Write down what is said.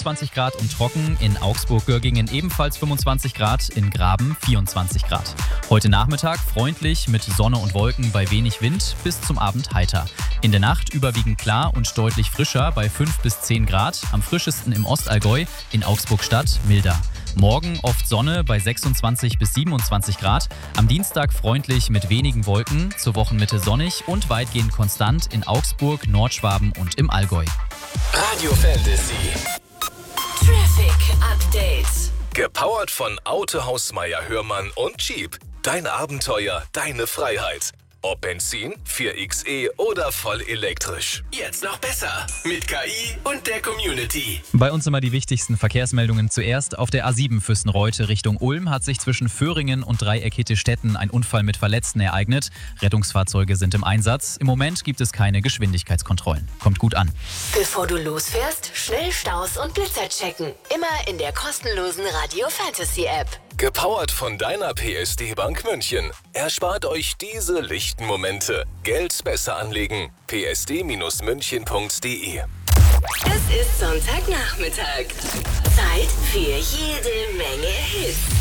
25 Grad und trocken, in Augsburg-Görgingen ebenfalls 25 Grad, in Graben 24 Grad. Heute Nachmittag freundlich mit Sonne und Wolken bei wenig Wind, bis zum Abend heiter. In der Nacht überwiegend klar und deutlich frischer bei 5 bis 10 Grad, am frischesten im Ostallgäu, in Augsburg-Stadt milder. Morgen oft Sonne bei 26 bis 27 Grad. Am Dienstag freundlich mit wenigen Wolken, zur Wochenmitte sonnig und weitgehend konstant in Augsburg, Nordschwaben und im Allgäu. Radio Fantasy. Traffic Update. Gepowert von Autohaus Meier Hörmann und Jeep. Dein Abenteuer, deine Freiheit. Ob Benzin, 4xe oder voll elektrisch. Jetzt noch besser mit KI und der Community. Bei uns immer die wichtigsten Verkehrsmeldungen zuerst. Auf der A7 Füssen-Reute Richtung Ulm hat sich zwischen Föhringen und Dreieckete-Stetten ein Unfall mit Verletzten ereignet. Rettungsfahrzeuge sind im Einsatz. Im Moment gibt es keine Geschwindigkeitskontrollen. Kommt gut an. Bevor du losfährst, schnell Staus und Blitzer checken. Immer in der kostenlosen Radio Fantasy App. Gepowert von deiner PSD-Bank München. Erspart euch diese lichten Momente. Geld besser anlegen. psd-münchen.de. Es ist Sonntagnachmittag. Zeit für jede Menge Hits.